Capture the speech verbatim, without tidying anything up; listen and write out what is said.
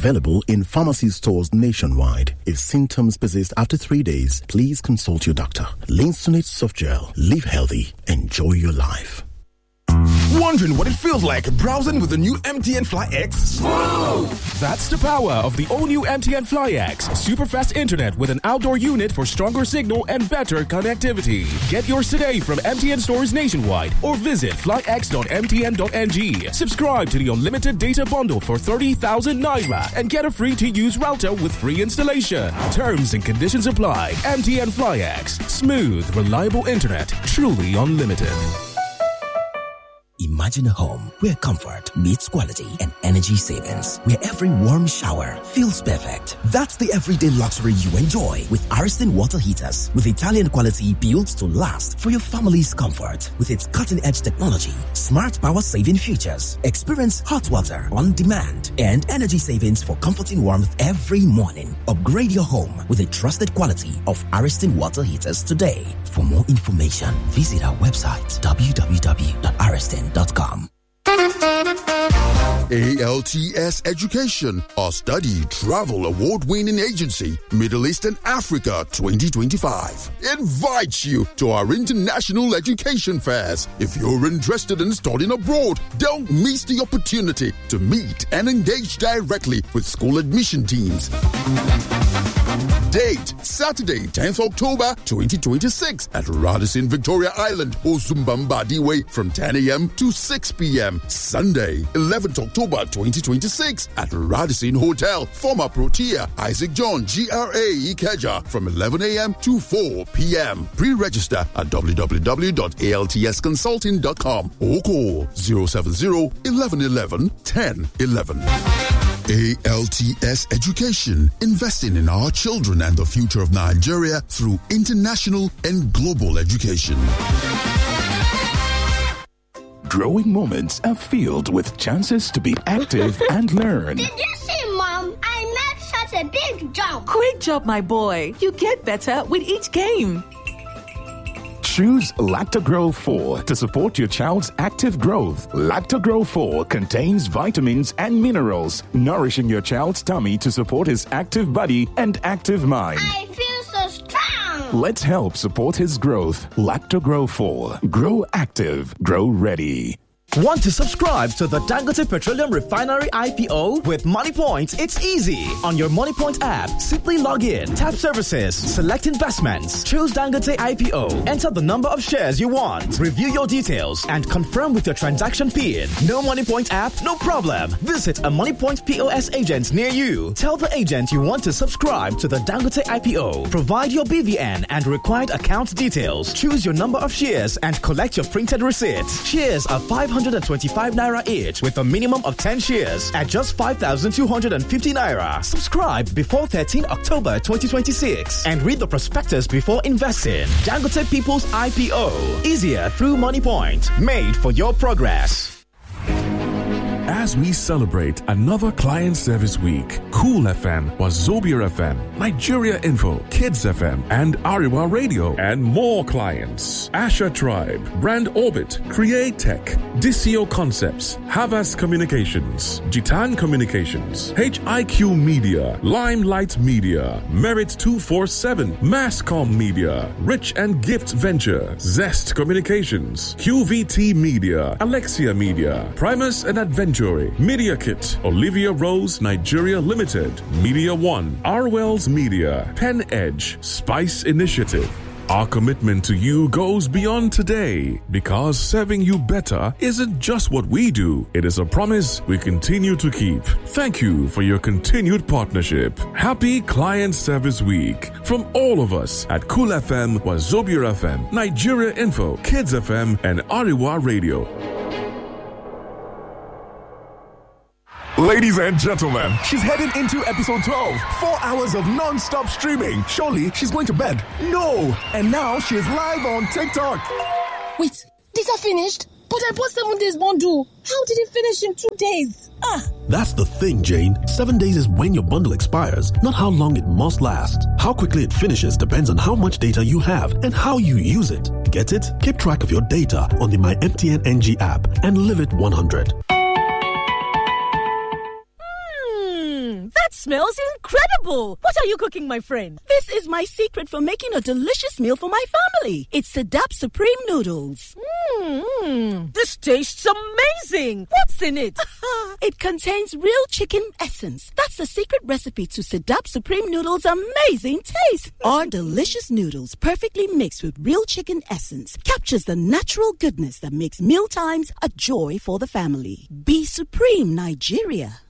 Available in pharmacy stores nationwide. If symptoms persist after three days, please consult your doctor. Linsonate Soft Gel. Live healthy. Enjoy your life. Wondering what it feels like browsing with the new M T N Fly X? Smooth! That's the power of the all-new M T N Fly X. Super fast internet with an outdoor unit for stronger signal and better connectivity. Get yours today from M T N stores nationwide or visit fly x dot m t n dot n g. Subscribe to the unlimited data bundle for thirty thousand naira and get a free-to-use router with free installation. Terms and conditions apply. M T N Fly X. Smooth, reliable internet. Truly unlimited. Imagine a home where comfort meets quality and energy savings, where every warm shower feels perfect. That's the everyday luxury you enjoy with Ariston water heaters, with Italian quality built to last for your family's comfort. With its cutting-edge technology, smart power-saving features, experience hot water on demand, and energy savings for comforting warmth every morning. Upgrade your home with a trusted quality of Ariston water heaters today. For more information, visit our website w w w dot ariston dot com. A L T S Education, a study travel award-winning agency, Middle East and Africa twenty twenty-five, invites you to our international education fairs. If you're interested in studying abroad, don't miss the opportunity to meet and engage directly with school admission teams. Date, Saturday, tenth October twenty twenty-six at Radisson Victoria Island, Osumbamba Way from ten a m to six p m Sunday, eleventh October twenty twenty-six at Radisson Hotel, former Protea, Isaac John, G R A Ikeja from eleven a m to four p m Pre-register at w w w dot a l t s consulting dot com or call zero seven zero, eleven eleven, ten eleven. A L T S Education, investing in our children and the future of Nigeria through international and global education. Growing moments are filled with chances to be active and learn. Did you see, Mom? I made such a big jump. Great job, my boy. You get better with each game. Choose Lactogro four to support your child's active growth. Lactogro four contains vitamins and minerals, nourishing your child's tummy to support his active body and active mind. I feel so strong. Let's help support his growth. Lactogro four. Grow active. Grow ready. Want to subscribe to the Dangote Petroleum Refinery I P O with MoneyPoint? It's easy. On your MoneyPoint app, simply log in, tap services, select investments, choose Dangote I P O, enter the number of shares you want, review your details, and confirm with your transaction P I N. No MoneyPoint app? No problem. Visit a MoneyPoint P O S agent near you. Tell the agent you want to subscribe to the Dangote I P O. Provide your B V N and required account details. Choose your number of shares and collect your printed receipt. Shares are five hundred twenty-five naira each with a minimum of ten shares at just five thousand two hundred fifty naira. Subscribe before thirteenth October twenty twenty-six and read the prospectus before investing. Dangote People's I P O. Easier through MoneyPoint. Made for your progress. As we celebrate another client service week, Cool F M, Wazobia F M, Nigeria Info, Kids F M, and Ariwa Radio, and more clients. Asher Tribe, Brand Orbit, Create Tech, Disio Concepts, Havas Communications, Gitan Communications, H I Q Media, Limelight Media, Merit two forty-seven, Masscom Media, Rich and Gift Venture, Zest Communications, Q V T Media, Alexia Media, Primus and Adventure, Media Kit, Olivia Rose Nigeria Limited, Media One, Arwells Media, Pen Edge, Spice Initiative. Our commitment to you goes beyond today, because serving you better isn't just what we do, it is a promise we continue to keep. Thank you for your continued partnership. Happy Client Service Week from all of us at Cool F M, Wazobia F M, Nigeria Info, Kids F M, and Ariwa Radio. Ladies and gentlemen, she's heading into episode twelve. Four hours of non-stop streaming. Surely she's going to bed. No! And now she's live on TikTok. Wait, these are finished? But I bought seven days bundle. How did it finish in two days? Ah! That's the thing, Jane. Seven days is when your bundle expires, not how long it must last. How quickly it finishes depends on how much data you have and how you use it. Get it? Keep track of your data on the My M T N N G app and live it one hundred. That smells incredible. What are you cooking, my friend? This is my secret for making a delicious meal for my family. It's Sedap Supreme Noodles. Mmm, this tastes amazing. What's in it? It contains real chicken essence. That's the secret recipe to Sedap Supreme Noodles' amazing taste. Our delicious noodles, perfectly mixed with real chicken essence, captures the natural goodness that makes mealtimes a joy for the family. Be Supreme, Nigeria.